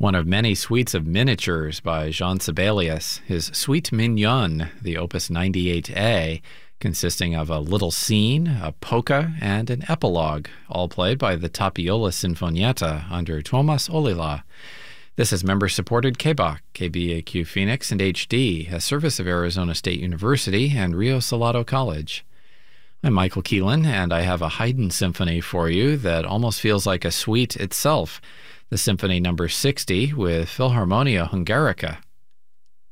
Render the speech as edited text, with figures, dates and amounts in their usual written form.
one of many suites of miniatures by Jean Sibelius, his Suite Mignonne, the Opus 98A, consisting of a little scene, a polka, and an epilogue, all played by the Tapiola Sinfonietta under Tuomas Ollila. This is member-supported KBAQ, KBAQ Phoenix, and HD, a service of Arizona State University and Rio Salado College. I'm Michael Keelan, and I have a Haydn symphony for you that almost feels like a suite itself, the Symphony No. 60 with Philharmonia Hungarica.